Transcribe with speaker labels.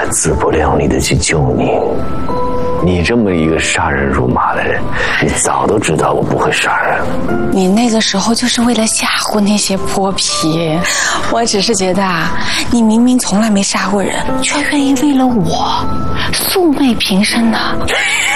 Speaker 1: 自不量力的去救你。你这么一个杀人如麻的人，你早都知道我不会杀人。
Speaker 2: 你那个时候就是为了吓唬那些泼皮，我只是觉得啊，你明明从来没杀过人，却愿意为了我素昧平生呢。